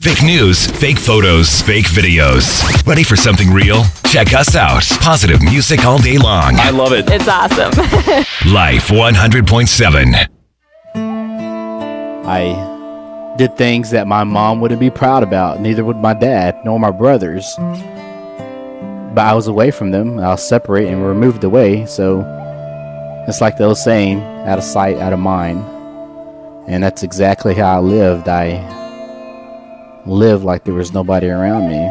Fake news, fake photos, fake videos. Ready for something real? Check us out. Positive music all day long. I love it. It's awesome. Life 100.7. I did things that my mom wouldn't be proud about. Neither would my dad, nor my brothers. But I was away from them. I was separated and removed away. So it's like the old saying, out of sight, out of mind. And that's exactly how I lived. I lived like there was nobody around me.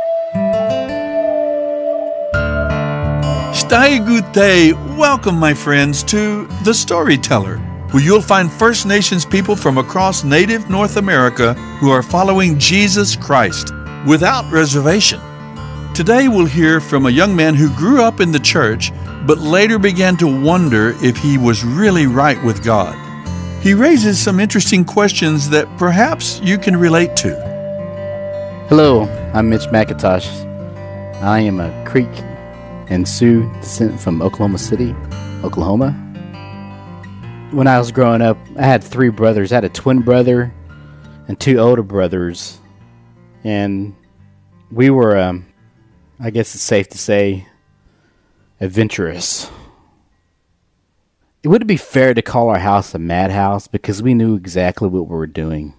Stai Gute, welcome my friends to The Storyteller, where you'll find First Nations people from across native North America who are following Jesus Christ without reservation. Today we'll hear from a young man who grew up in the church but later began to wonder if he was really right with God. He raises some interesting questions that perhaps you can relate to. Hello, I'm Mitch McIntosh. I am a Creek and Sioux descent from Oklahoma City, Oklahoma. When I was growing up, I had three brothers. I had a twin brother and two older brothers. And we were, I guess it's safe to say, adventurous. It wouldn't be fair to call our house a madhouse because we knew exactly what we were doing.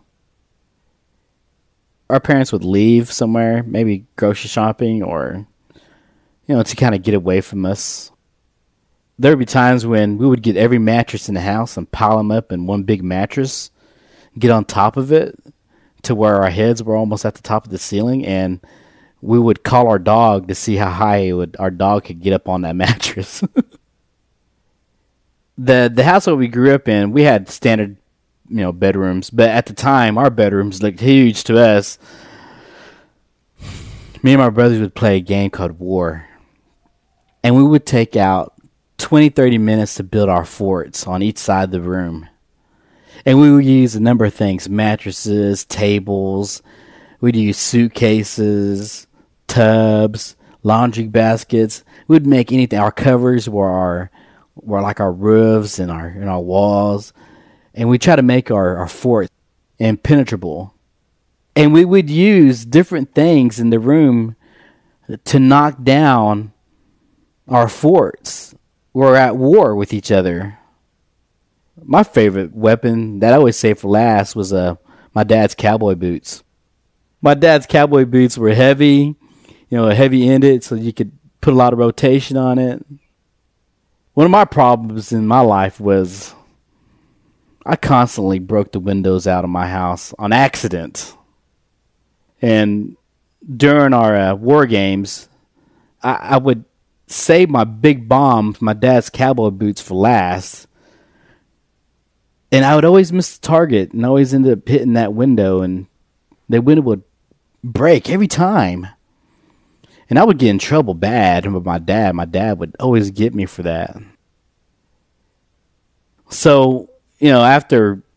Our parents would leave somewhere, maybe grocery shopping or, to kind of get away from us. There would be times when we would get every mattress in the house and pile them up in one big mattress, get on top of it to where our heads were almost at the top of the ceiling, and we would call our dog to see how high our dog could get up on that mattress. The house that we grew up in, we had standard bedrooms, but at the time our bedrooms looked huge to us. Me and my brothers would play a game called War, and we would take out 20-30 minutes to build our forts on each side of the room. And we would use a number of things: mattresses, tables, we'd use suitcases, tubs, laundry baskets. We'd make anything. Our covers were like our roofs and our walls. And we try to make our fort impenetrable. And we would use different things in the room to knock down our forts. We're at war with each other. My favorite weapon that I always save for last was my dad's cowboy boots. My dad's cowboy boots were heavy, heavy-ended, so you could put a lot of rotation on it. One of my problems in my life was I constantly broke the windows out of my house on accident. And during our war games, I would save my big bombs, my dad's cowboy boots, for last. And I would always miss the target and always end up hitting that window. And the window would break every time. And I would get in trouble bad with my dad. My dad would always get me for that. So, after